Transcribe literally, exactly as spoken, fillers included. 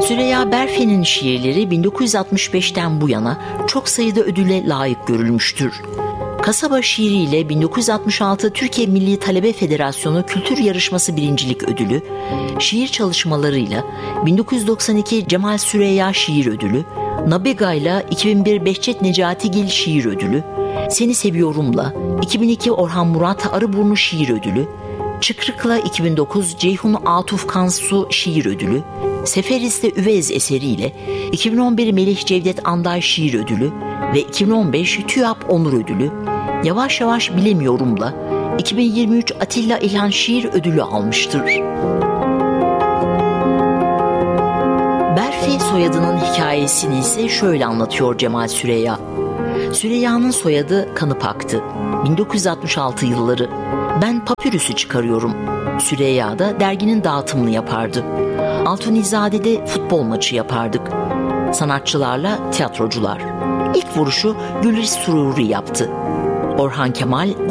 Süreyya Berfe'nin şiirleri bin dokuz yüz altmış beşten bu yana çok sayıda ödüle layık görülmüştür. Kasaba şiiriyle bin dokuz yüz altmış altı Türkiye Milli Talebe Federasyonu Kültür Yarışması Birincilik Ödülü, şiir çalışmalarıyla bin dokuz yüz doksan iki Cemal Süreyya Şiir Ödülü, Nabiga'yla iki bin bir Behçet Necatigil Şiir Ödülü, Seni Seviyorum'la iki bin iki Orhan Murat Arıburnu Şiir Ödülü, Çıkrık'la iki bin dokuz Ceyhun Atuf Kansu Şiir Ödülü, Seferis'te Üvez eseriyle iki bin on bir Melih Cevdet Anday Şiir Ödülü ve iki bin on beş TÜYAP Onur Ödülü, Yavaş Yavaş Bilemiyorum'la iki bin yirmi üç Atilla İlhan Şiir Ödülü almıştır. Berfe soyadının hikayesini ise şöyle anlatıyor Cemal Süreyya. Süreyya'nın soyadı Kanıpak'tı. bin dokuz yüz altmış altı yılları. Ben papürüsü çıkarıyorum. Süreyya da derginin dağıtımını yapardı. Altunizade'de futbol maçı yapardık. Sanatçılarla tiyatrocular. İlk vuruşu Gülriz Sururi yaptı. Orhan Kemal